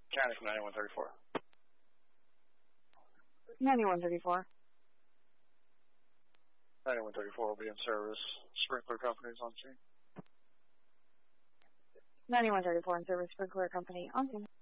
County from 9134. 9134. 9134 will be in service. Sprinkler companies on scene. 9134 in service. Sprinkler company on scene.